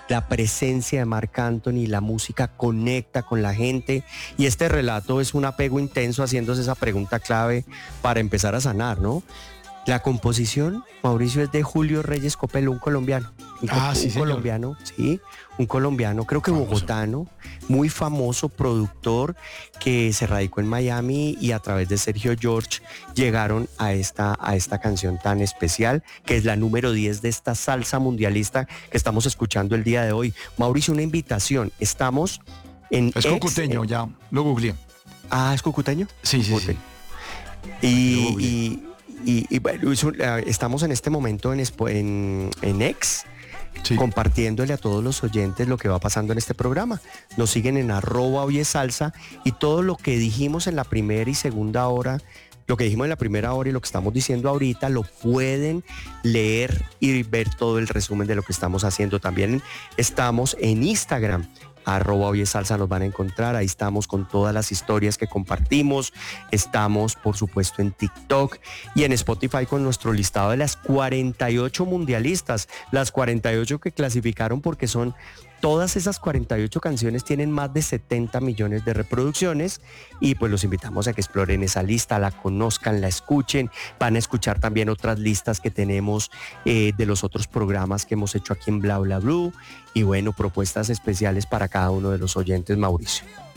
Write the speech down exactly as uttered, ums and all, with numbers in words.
la presencia de Marc Anthony, la música conecta con la gente y este relato es un apego intenso haciéndose esa pregunta clave para empezar a sanar, ¿no? La composición, Mauricio, es de Julio Reyes Copelo, un colombiano. Un, Ah, sí, un señor. colombiano, sí, un colombiano, creo que Famoso. bogotano, muy famoso productor que se radicó en Miami y a través de Sergio George llegaron a esta, a esta canción tan especial, que es la número diez de esta salsa mundialista que estamos escuchando el día de hoy. Mauricio, una invitación, estamos en... Es ex- cucuteño, ya, lo googleé. Ah, ¿es cucuteño? Sí, sí, Ok. sí. Y, Lo googleé. y, y- y, bueno, es un- eh, estamos en este momento en, Expo- en, en X, Sí. compartiéndole a todos los oyentes lo que va pasando en este programa. Nos siguen en arroba hoy es salsa y todo lo que dijimos en la primera y segunda hora, lo que dijimos en la primera hora y lo que estamos diciendo ahorita, lo pueden leer y ver todo el resumen de lo que estamos haciendo. También estamos en Instagram. Arroba hoy es salsa, nos van a encontrar, ahí estamos con todas las historias que compartimos, estamos por supuesto en TikTok y en Spotify con nuestro listado de las cuarenta y ocho mundialistas, las cuarenta y ocho que clasificaron porque son, todas esas cuarenta y ocho canciones tienen más de setenta millones de reproducciones y pues los invitamos a que exploren esa lista, la conozcan, la escuchen, van a escuchar también otras listas que tenemos eh, de los otros programas que hemos hecho aquí en Bla Bla Blue y bueno, propuestas especiales para cada uno de los oyentes, Mauricio.